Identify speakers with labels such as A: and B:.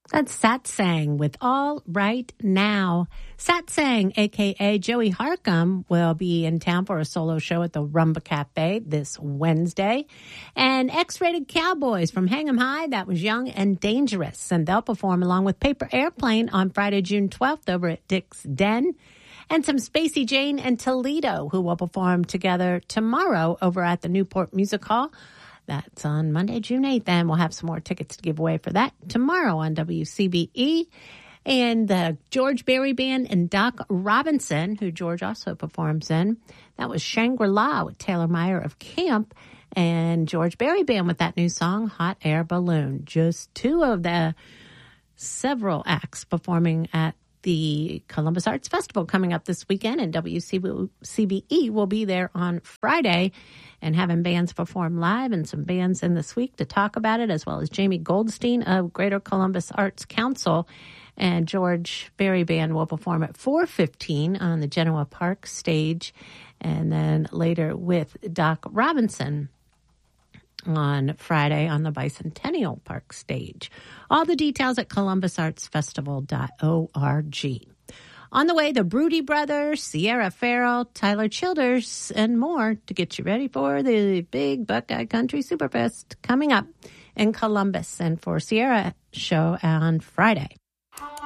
A: That's Satsang with All Right Now. Satsang, a.k.a. Joey Harcum, will be in town for a solo show at the Rumba Cafe this Wednesday. And X-Rated Cowboys from Hang 'em High, that was Young and Dangerous. And they'll perform along with Paper Airplane on Friday, June 12th over at Dick's Den. And some Spacey Jane and Toledo, who will perform together tomorrow over at the Newport Music Hall. That's on Monday, June 8th, and we'll have some more tickets to give away for that tomorrow on WCBE. And the George Berry Band and Doc Robinson, who George also performs in. That was Shangri-La with Taylor Meyer of Camp and George Berry Band with that new song, Hot Air Balloon. Just two of the several acts performing at the Columbus Arts Festival coming up this weekend, and WCBE will be there on Friday and having bands perform live and some bands in this week to talk about it, as well as Jamie Goldstein of Greater Columbus Arts Council. And George Berry Band will perform at 4:15 on the Genoa Park stage, and then later with Doc Robinson on Friday on the Bicentennial Park stage. All the details at columbusartsfestival.org. On the way, the Broody Brothers, Sierra Farrell, Tyler Childers, and more to get you ready for the big Buckeye Country Superfest coming up in Columbus and for Sierra show on Friday.